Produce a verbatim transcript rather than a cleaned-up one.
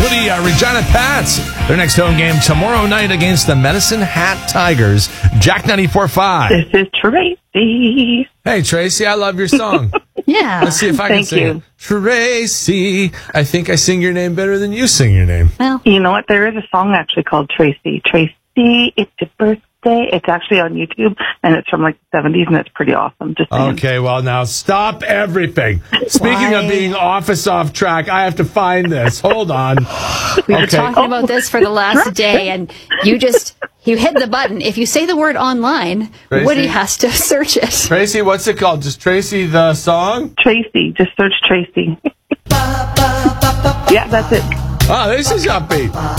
the uh, Regina Pats. Their next home game tomorrow night against the Medicine Hat Tigers. Jack ninety-four point five. This is Tracy. Hey, Tracy, I love your song. Yeah. Let's see if I can Thank sing you. it. Tracy, I think I sing your name better than you sing your name. Well, You know what? There is a song actually called Tracy. Tracy, it's your birthday. It's actually on YouTube, and it's from like the seventies, and it's pretty awesome. Just saying. Okay, well, now stop everything. Speaking Why? of being office off track, I have to find this. Hold on. we were Okay. talking about this for the last day, and you just, you hit the button. If you say the word online, Tracy? Woody has to search it. Tracy, what's it called? Just Tracy the song? Tracy. Just search Tracy. Yeah, that's it. Oh, this is upbeat.